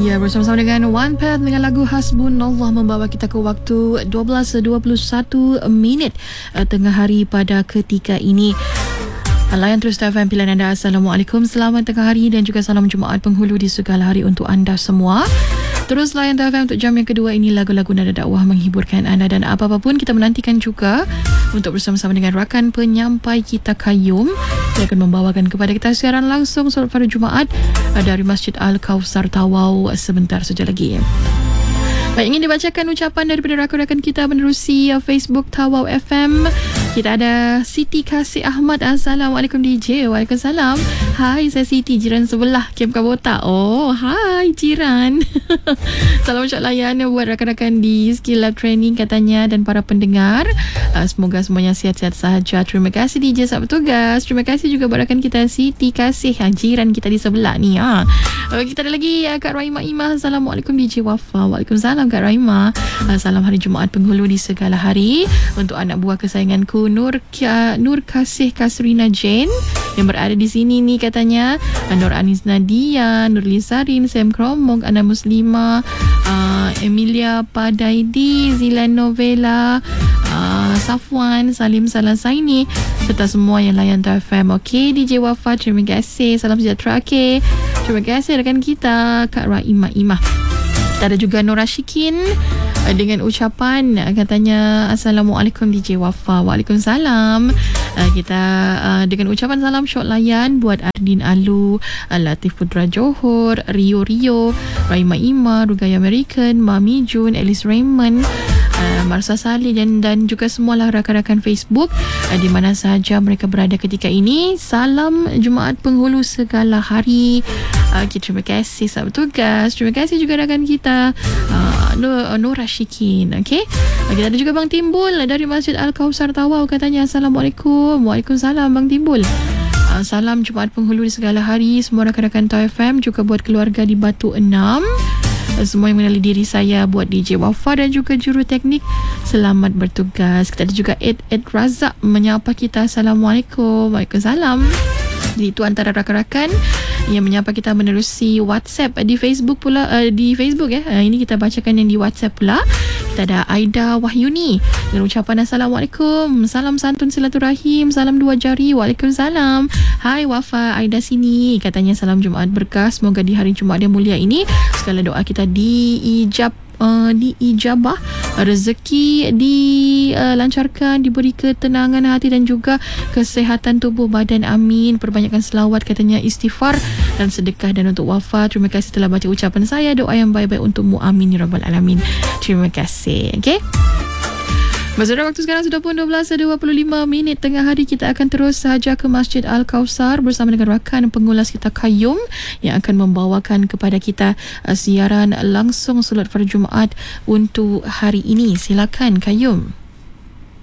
Ya, bersama-sama dengan One Path dengan lagu Hasbunallah membawa kita ke waktu 12.21 tengah hari pada ketika ini. Layan terus FM pilihan anda. Assalamualaikum, selamat tengah hari dan juga salam Jumaat penghulu di segala hari untuk anda semua. Terus layan FM untuk jam yang kedua ini, lagu-lagu nada dakwah menghiburkan anda, dan apa-apa pun kita menantikan juga untuk bersama-sama dengan rakan penyampai kita Qayyum yang akan membawakan kepada kita siaran langsung solat pada Jumaat dari Masjid Al-Kausar Tawau sebentar saja lagi. Baik, ingin dibacakan ucapan daripada rakan-rakan kita menerusi Facebook Tawau FM. Kita ada Siti Kasih Ahmad. Assalamualaikum DJ. Waalaikumsalam. Hai, saya Siti, jiran sebelah Kem Kabota. Oh, hai jiran. Salam syak layan buat rakan-rakan di Skill Lab Training katanya dan para pendengar. Semoga semuanya sihat-sihat sahaja. Terima kasih DJ saat bertugas. Terima kasih juga buat rakan kita Siti Kasih, jiran kita di sebelah ni. Kita ada lagi Kak Raimah Imah. Assalamualaikum DJ Wafa. Waalaikumsalam Kak Raimah. Salam hari Jumaat penghulu di segala hari untuk anak buah kesayanganku Nur Kasih Kasrina Jane yang berada di sini ni katanya. Nur Anis Nadia, Nur Lisarin, Sam Kromong, Ana Muslima, Emilia Padaidi, Zilan Novela, Safwan, Salim Salasaini serta semua yang layan TFM. Okey, DJ Wafa, terima kasih. Salam sejahtera. Okey, terima kasih rakan kita Kak Raimah Imah. Kita ada juga Nora Syikin dengan ucapan katanya Assalamualaikum DJ Wafa. Waalaikumsalam. Kita dengan ucapan salam syok layan buat Ardin Alu, Latif Putra Johor, Rio Raimah Ima, Rugaya American, Mami Jun, Alice Raymond, Marsa Salih dan juga semualah rakan-rakan Facebook di mana sahaja mereka berada ketika ini. Salam Jumaat penghulu segala hari. Terima kasih sahabat bertugas. Terima kasih juga rakan kita Nora Syikin. Okay? Kita ada juga Bang Timbul dari Masjid Al-Kausar Tawau katanya Assalamualaikum. Waalaikumsalam Bang Timbul. Salam Jumaat penghulu di segala hari. Semua rakan-rakan Tau FM, juga buat keluarga di Batu 6. Semua yang mengenali diri saya, buat DJ Wafa dan juga juru teknik, selamat bertugas. Kita ada juga Ed Razak menyapa kita. Assalamualaikum. Waalaikumsalam. Jadi itu antara rakan-rakan yang menyapa kita menerusi WhatsApp. Di Facebook pula, di Facebook ini kita bacakan yang di WhatsApp pula. Kita ada Aida Wahyuni dengan ucapan Assalamualaikum, salam santun silaturahim, salam dua jari. Waalaikumsalam. Hai Wafa, Aida sini katanya salam Jumaat berkah. Semoga di hari Jumaat yang mulia ini segala doa kita diijabah, rezeki dilancarkan, diberi ketenangan hati dan juga kesehatan tubuh badan. Amin. Perbanyakkan selawat katanya, istighfar dan sedekah. Dan untuk Wafa, terima kasih telah baca ucapan saya. Doa yang baik-baik untukmu. Amin ya rabbal alamin. Terima kasih. Okey. Saudara, waktu sekarang sudah pun 12.25 tengah hari. Kita akan terus sahaja ke Masjid Al-Kausar bersama dengan rakan pengulas kita Qayyum yang akan membawakan kepada kita siaran langsung solat pada Jumaat untuk hari ini. Silakan Qayyum.